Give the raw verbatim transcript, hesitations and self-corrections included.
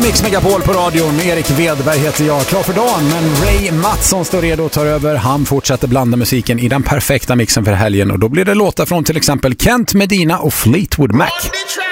Mix Megapol på radion. Erik Wedberg heter jag. Klar för dagen, men Ray Mattsson står redo och tar över. Han fortsätter blanda musiken i den perfekta mixen för helgen. Och då blir det låtar från till exempel Kent Medina och Fleetwood Mac.